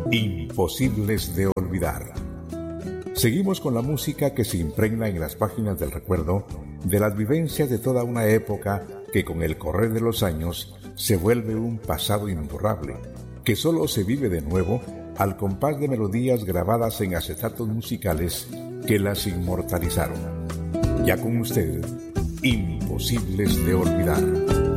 Imposibles de olvidar. Seguimos con la música que se impregna en las páginas del recuerdo de las vivencias de toda una época que con el correr de los años se vuelve un pasado imborrable, que solo se vive de nuevo al compás de melodías grabadas en acetatos musicales que las inmortalizaron. Ya con usted, Imposibles de olvidar.